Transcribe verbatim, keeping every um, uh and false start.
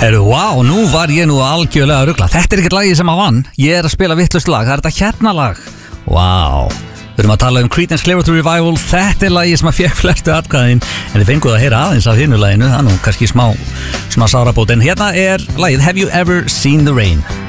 Heru, wow, nú var ég nú algjörlega að rugla. Þetta er ekkert lagi sem að vann. Ég er að spila vittlust lag, það er þetta hérna lag. Wow. Við erum að tala um Creedence Clearwater Revival. Þetta er lagi sem að fékk flestu atkvæðin. En þið fenguð að heyra aðeins af hinu laginu. Það er nú kannski smá, smá sárabót. En hérna er lagið Have You Ever Seen the Rain?